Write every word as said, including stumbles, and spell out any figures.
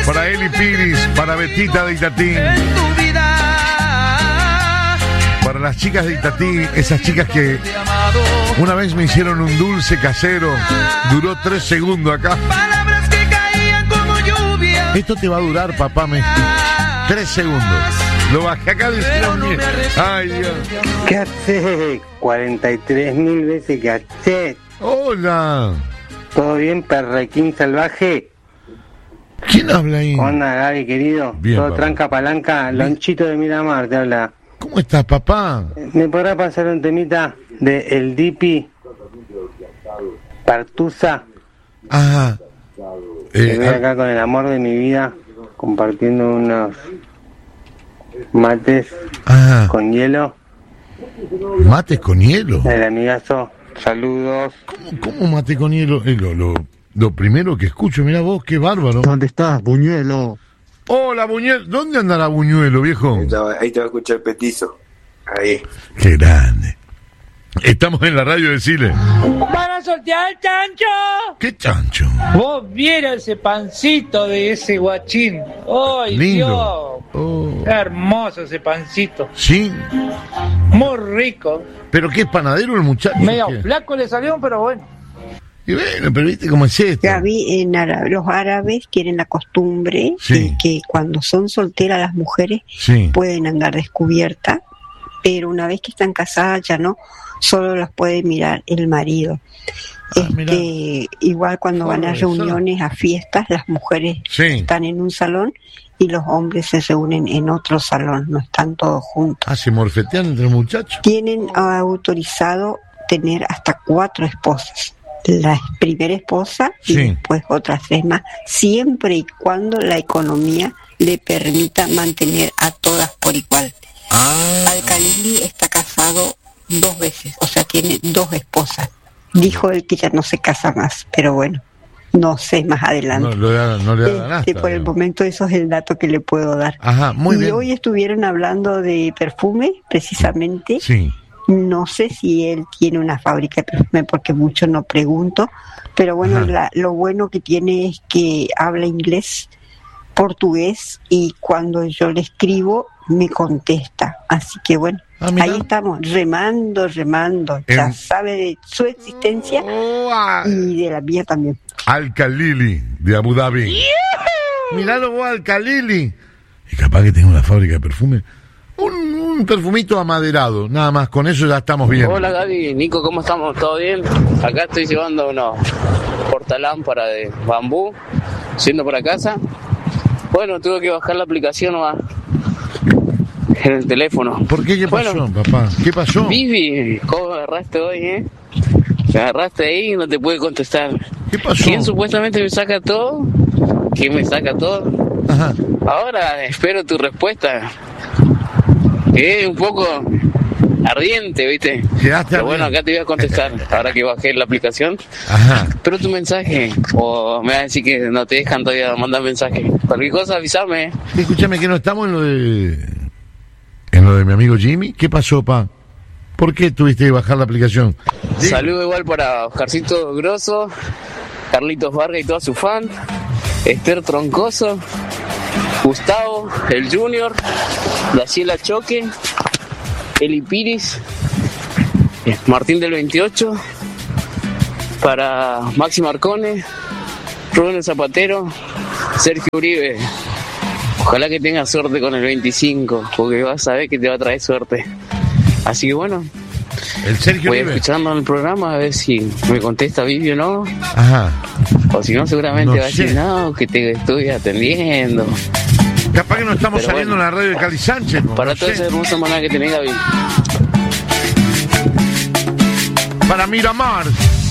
Para Eli Piris, para Betita de Itatí. Para las chicas de Itatí, esas chicas que una vez me hicieron un dulce casero, duró tres segundos acá. Esto te va a durar, papá, me... tres segundos. Lo bajé acá de hicieron bien. Ay, Dios. ¿Qué haces? cuarenta y tres mil veces que haces. Hola. ¿Todo bien, perrequín salvaje? ¿Quién habla ahí? Onda, Gaby, querido. Bien, Todo papá. tranca palanca. Lonchito de Miramar te habla. ¿Cómo estás, papá? ¿Me podrá pasar un temita de El Dipi? Partusa. Ajá. Eh, Estoy acá con el amor de mi vida, compartiendo unos mates Ajá. con hielo. ¿Mates con hielo? El amigazo, saludos. ¿Cómo, cómo mate con hielo? Eh, lo, lo, lo primero que escucho, mirá vos, qué bárbaro. ¿Dónde estás, Buñuelo? Hola, Buñuelo. ¿Dónde andará Buñuelo, viejo? Ahí te, va, ahí te va a escuchar Petizo. Ahí. Qué grande. Estamos en la radio de Chile. ¡Van a sortear el chancho! ¿Qué chancho? Vos vieras ese pancito de ese guachín. ¡Ay, Lindo. Dios! Oh. Qué hermoso ese pancito. Sí. Muy rico. ¿Pero qué es panadero el muchacho? Medio ¿Qué? flaco le salió, pero bueno. Y bueno, pero viste cómo es esto. Gaby, en árabe, los árabes tienen la costumbre Sí. de que cuando son solteras las mujeres Sí. pueden andar descubiertas, pero una vez que están casadas ya no, solo las puede mirar el marido. Ah, mirá. Este, igual cuando van a Eso. reuniones, a fiestas, las mujeres Sí. están en un salón y los hombres se reúnen en otro salón, no están todos juntos. Ah, se morfetean entre muchachos. Tienen autorizado tener hasta cuatro esposas. La primera esposa y Sí. después otras tres más, siempre y cuando la economía le permita mantener a todas por igual. Ah. Al-Khalili está casado dos veces, o sea, tiene dos esposas. Dijo él que ya no se casa más, pero bueno, no sé más adelante. No, lo da- no le da Este, nada. por el momento eso es el dato que le puedo dar. Ajá, muy y bien. hoy estuvieron hablando de perfume, precisamente. Sí. No sé si él tiene una fábrica de perfume porque mucho no pregunto, pero bueno, Ajá. la, lo bueno que tiene es que habla inglés, portugués y cuando yo le escribo me contesta. Así que bueno, Ah, mirá. ahí estamos, remando, remando. En- Ya sabe de su existencia Oh, ah. y de la mía también. Al-Khalili de Abu Dhabi. Miralo vos, Al-Khalili. Y capaz que tenga una fábrica de perfume. Un, un perfumito amaderado, nada más, con eso ya estamos bien. Hola Gaby, Nico, ¿cómo estamos? ¿Todo bien? Acá estoy llevando unos portalámpara de bambú, yendo para casa. Bueno, tuve que bajar la aplicación nomás en el teléfono. ¿Por qué? ¿Qué pasó, Bueno, papá? ¿Qué pasó? Vivi, ¿cómo me agarraste hoy, eh? Me agarraste ahí y no te pude contestar. ¿Qué pasó? ¿Quién supuestamente me saca todo? ¿Quién me saca todo? Ajá. Ahora espero tu respuesta. Que es un poco ardiente, ¿viste? Quedaste Pero bueno, ardiente. acá te voy a contestar. Ahora que bajé la aplicación. Ajá. Espero tu mensaje. O me vas a decir que no te dejan todavía mandar mensaje. Cualquier cosa, avísame. Escúchame que no estamos en lo de... En lo de mi amigo Jimmy. ¿Qué pasó, pa? ¿Por qué tuviste que bajar la aplicación? Sí. Saludo igual para Oscarcito Grosso, Carlitos Vargas y toda su fan, Esther Troncoso, Gustavo, el Junior, Graciela Choque, Eli Piris, eh, Martín del veintiocho, para Maxi Marcone, Rubén el Zapatero, Sergio Uribe. Ojalá que tengas suerte con el veinticinco, porque vas a ver que te va a traer suerte. Así que bueno, El Sergio voy Uribe. escuchando el programa a ver si me contesta Vivi o no. Ajá. O si no, seguramente No va a decir, sé. no, que te estoy atendiendo. Capaz que no estamos Pero saliendo bueno. en la radio de Cali Sánchez. no Para sé. toda esa hermosa manera que tenés, Gaby. Para Miramar.